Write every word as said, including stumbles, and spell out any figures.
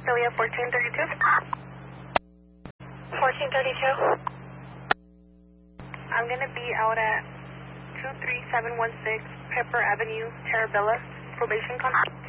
So we have fourteen thirty-two. fourteen thirty-two. I'm going to be out at two three seven one six Pepper Avenue, Terabella, probation contact.